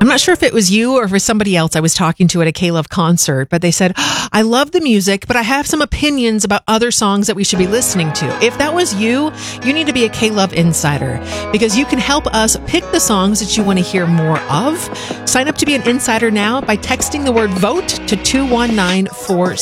I'm not sure if it was you or if it was somebody else I was talking to at a K-Love concert, but they said, I love the music, but I have some opinions about other songs that we should be listening to. If that was you, you need to be a K-Love insider because you can help us pick the songs that you want to hear more of. Sign up to be an insider now by texting the word VOTE to 21946.